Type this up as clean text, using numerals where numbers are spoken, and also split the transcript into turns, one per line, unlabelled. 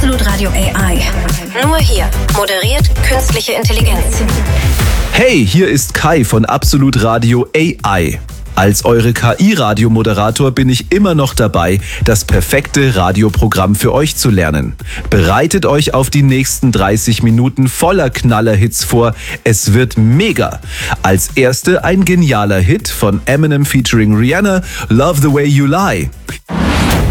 Absolut Radio AI. Nur hier moderiert künstliche Intelligenz.
Hey, hier ist Kai von Absolut Radio AI. Als eure KI-Radiomoderator bin ich immer noch dabei, das perfekte Radioprogramm für euch zu lernen. Bereitet euch auf die nächsten 30 Minuten voller Knallerhits vor. Es wird mega. Als erste ein genialer Hit von Eminem featuring Rihanna, Love the Way You Lie.